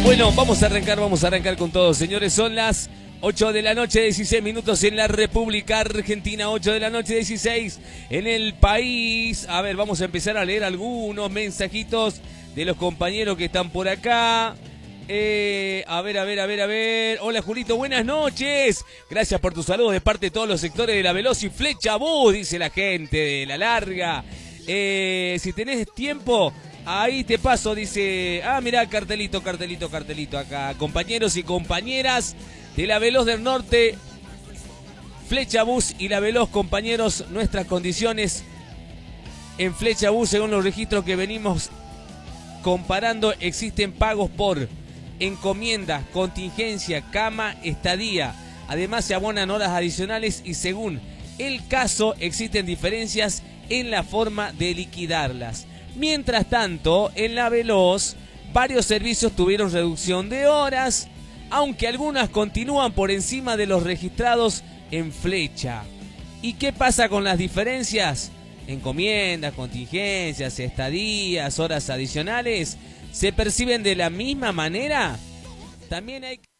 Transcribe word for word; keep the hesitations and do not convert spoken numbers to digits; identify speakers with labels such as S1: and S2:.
S1: Bueno, vamos a arrancar, vamos a arrancar con todo, señores. Son las ocho de la noche, dieciséis minutos en la República Argentina, ocho de la noche, dieciséis en el país. A ver, vamos a empezar a leer algunos mensajitos de los compañeros que están por acá. Eh, a ver, a ver, a ver, a ver. Hola, Julito, buenas noches. Gracias por tus saludos de parte de todos los sectores de la Veloz y Flecha Bus, dice la gente de La Larga. Eh, si tenés tiempo, ahí te paso, dice. Ah, mirá, cartelito, cartelito, cartelito acá. Compañeros y compañeras de la Veloz del Norte, Flecha Bus y la Veloz, compañeros, nuestras condiciones en Flecha Bus, según los registros que venimos comparando, existen pagos por encomienda, contingencia, cama, estadía. Además se abonan horas adicionales y según el caso existen diferencias en la forma de liquidarlas. Mientras tanto, en la Veloz, varios servicios tuvieron reducción de horas, aunque algunas continúan por encima de los registrados en Flecha. ¿Y qué pasa con las diferencias? Encomiendas, contingencias, estadías, horas adicionales, ¿se perciben de la misma manera? También hay